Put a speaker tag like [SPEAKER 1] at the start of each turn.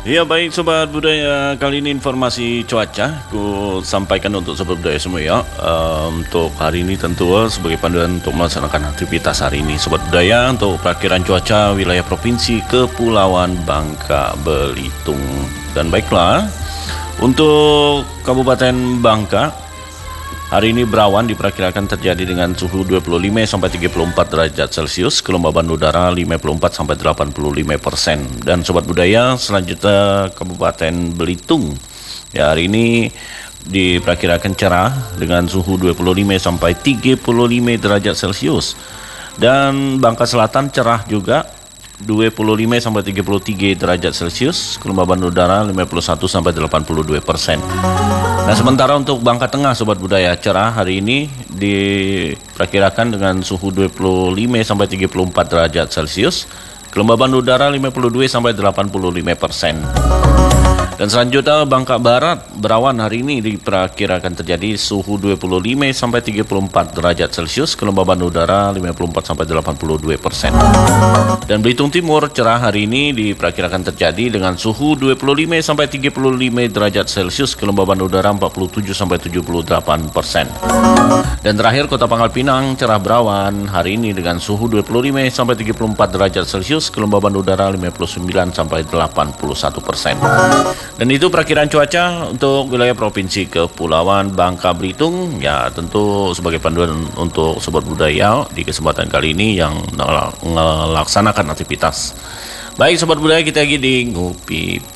[SPEAKER 1] Ya baik Sobat Budaya, kali ini informasi cuaca ku sampaikan untuk Sobat Budaya semua ya. Untuk hari ini tentu sebagai panduan untuk melaksanakan aktivitas hari ini Sobat Budaya, untuk perakiran cuaca wilayah Provinsi Kepulauan Bangka Belitung. Dan baiklah, untuk Kabupaten Bangka, hari ini berawan diperkirakan terjadi dengan suhu 25-34 derajat Celcius, kelembaban udara 54-85%. Dan Sobat Budaya, selanjutnya Kabupaten Belitung. Ya, hari ini diperkirakan cerah dengan suhu 25-35 derajat Celcius. Dan Bangka Selatan cerah juga 25-33 derajat Celcius, kelembaban udara 51-82%. Nah, sementara untuk Bangka Tengah Sobat Budaya, cerah hari ini diperkirakan dengan suhu 25-34 derajat Celcius, kelembaban udara 52-85%. Dan selanjutnya Bangka Barat berawan hari ini diperkirakan terjadi suhu 25-34 derajat Celcius, kelembaban udara 54-82%. Dan Belitung Timur cerah hari ini diperkirakan terjadi dengan suhu 25-35 derajat Celcius, kelembaban udara 47-78%. Dan terakhir Kota Pangkal Pinang cerah berawan hari ini dengan suhu 25-34 derajat Celcius, kelembaban udara 59-81%. Dan itu perakiraan cuaca untuk wilayah Provinsi Kepulauan Bangka Belitung. Ya, tentu sebagai panduan untuk Sobat Budaya di kesempatan kali ini yang melaksanakan aktivitas. Baik Sobat Budaya, kita lagi di Ngopi